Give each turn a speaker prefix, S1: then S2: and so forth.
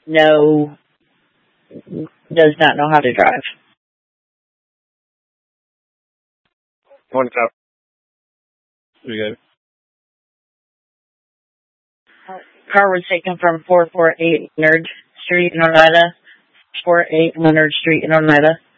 S1: no, does not know how to drive.
S2: One top. You got it.
S1: Car was taken from 448 Leonard Street in Oneida. 48 Leonard Street in Oneida.